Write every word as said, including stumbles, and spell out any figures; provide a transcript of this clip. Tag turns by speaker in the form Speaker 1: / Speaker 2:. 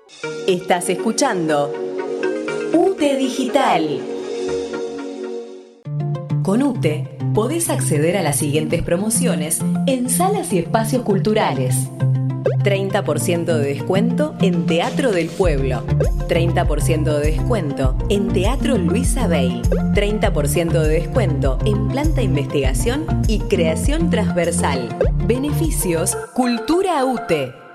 Speaker 1: Estás escuchando UTE Digital. Con UTE podés acceder a las siguientes promociones en salas y espacios culturales. treinta por ciento de descuento en Teatro del Pueblo. treinta por ciento de descuento en Teatro Luisa Bey. treinta por ciento de descuento en Planta Investigación y Creación Transversal. Beneficios Cultura UTE.